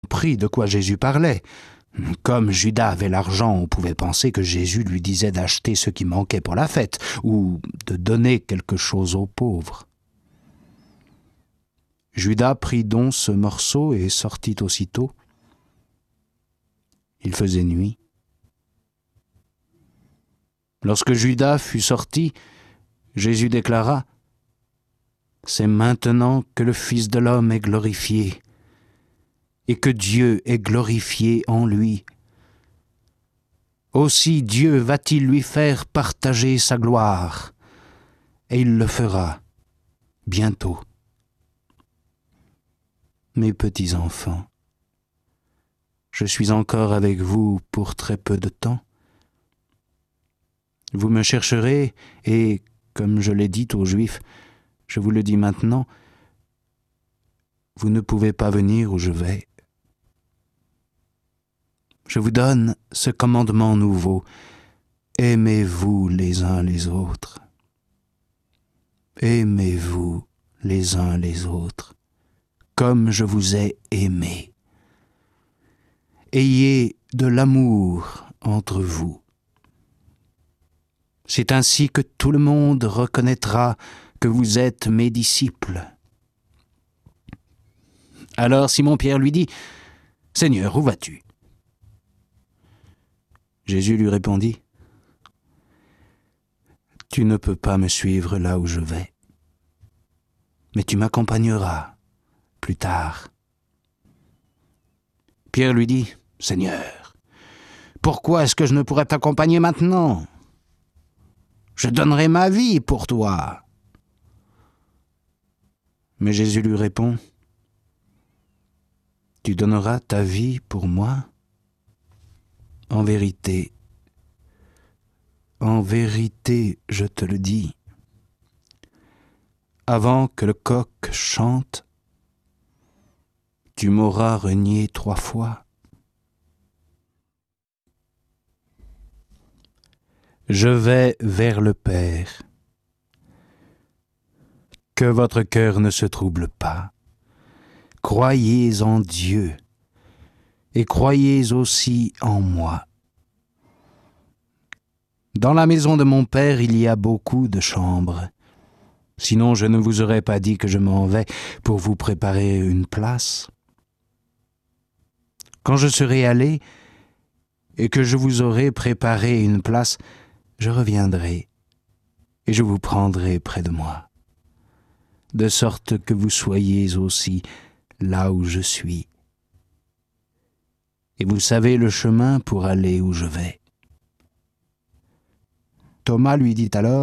compris de quoi Jésus parlait. Comme Judas avait l'argent, on pouvait penser que Jésus lui disait d'acheter ce qui manquait pour la fête, ou de donner quelque chose aux pauvres. Judas prit donc ce morceau et sortit aussitôt. Il faisait nuit. Lorsque Judas fut sorti, Jésus déclara : « C'est maintenant que le Fils de l'homme est glorifié, et que Dieu est glorifié en lui. Aussi Dieu va-t-il lui faire partager sa gloire, et il le fera bientôt. Mes petits enfants, je suis encore avec vous pour très peu de temps. Vous me chercherez, et, comme je l'ai dit aux Juifs, je vous le dis maintenant, vous ne pouvez pas venir où je vais. Je vous donne ce commandement nouveau. Aimez-vous les uns les autres. Aimez-vous les uns les autres, comme je vous ai aimé. Ayez de l'amour entre vous. C'est ainsi que tout le monde reconnaîtra que vous êtes mes disciples. » Alors Simon-Pierre lui dit : « Seigneur, où vas-tu » ? Jésus lui répondit : « Tu ne peux pas me suivre là où je vais, mais tu m'accompagneras plus tard. » Pierre lui dit : « Seigneur, pourquoi est-ce que je ne pourrais t'accompagner maintenant ? Je donnerai ma vie pour toi. » Mais Jésus lui répond : « Tu donneras ta vie pour moi ? En vérité, je te le dis, avant que le coq chante, tu m'auras renié 3 fois. Je vais vers le Père. Que votre cœur ne se trouble pas. Croyez en Dieu et croyez aussi en moi. Dans la maison de mon Père, il y a beaucoup de chambres. Sinon, je ne vous aurais pas dit que je m'en vais pour vous préparer une place. Quand je serai allé et que je vous aurai préparé une place, je reviendrai et je vous prendrai près de moi, de sorte que vous soyez aussi là où je suis. Et vous savez le chemin pour aller où je vais. » Thomas lui dit alors :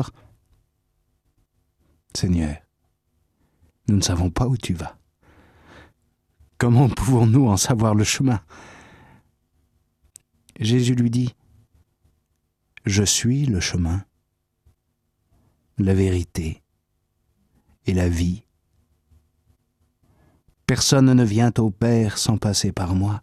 « Seigneur, nous ne savons pas où tu vas. Comment pouvons-nous en savoir le chemin ?» Jésus lui dit : « Je suis le chemin, la vérité et la vie. Personne ne vient au Père sans passer par moi.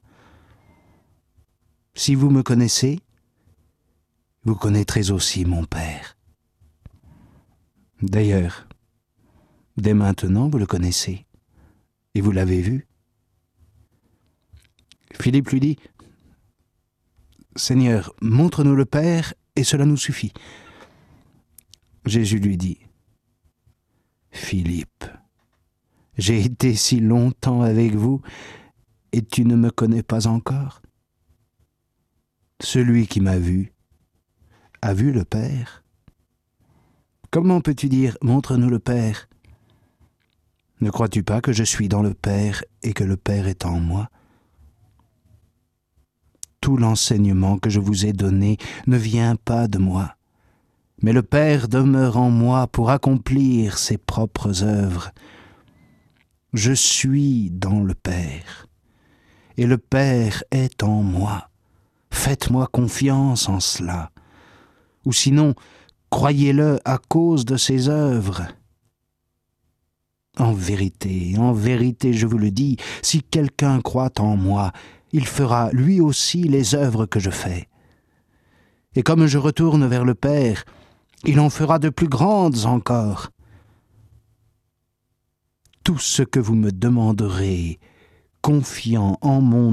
Si vous me connaissez, vous connaîtrez aussi mon Père. D'ailleurs, dès maintenant vous le connaissez, et vous l'avez vu. » Philippe lui dit : « Seigneur, montre-nous le Père, et cela nous suffit. » Jésus lui dit : « Philippe, j'ai été si longtemps avec vous, et tu ne me connais pas encore ? Celui qui m'a vu a vu le Père. Comment peux-tu dire : montre-nous le Père ? Ne crois-tu pas que je suis dans le Père et que le Père est en moi ? Tout l'enseignement que je vous ai donné ne vient pas de moi, mais le Père demeure en moi pour accomplir ses propres œuvres. Je suis dans le Père, et le Père est en moi. Faites-moi confiance en cela, ou sinon, croyez-le à cause de ses œuvres. En vérité, je vous le dis, si quelqu'un croit en moi, il fera lui aussi les œuvres que je fais. Et comme je retourne vers le Père, il en fera de plus grandes encore. Tout ce que vous me demanderez confiant en mon